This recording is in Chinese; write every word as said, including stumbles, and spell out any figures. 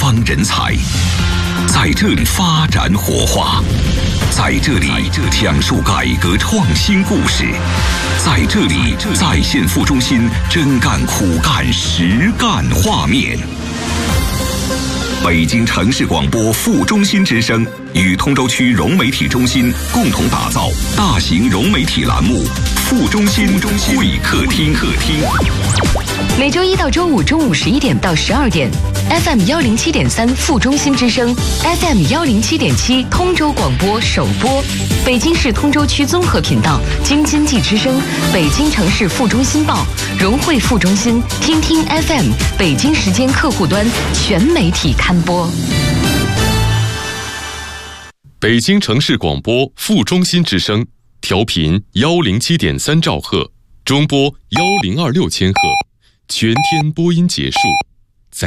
方人才，在这里发展火花，在这里讲述改革创新故事，在这里再现副中心真干苦干实干画面。北京城市广播副中心之声与通州区融媒体中心共同打造大型融媒体栏目副中心会客厅。 每周一到周五中午十一点到十二点 ，F M 幺零七点三副中心之声 ，F M 幺零七点七通州广播首播，北京市通州区综合频道京津冀之声、北京城市副中心报、融汇副中心、听听 F M 北京时间客户端全媒体刊播。 北京城市广播副中心之声，调频幺零七点三兆赫，中波幺零二六千赫，全天播音结束。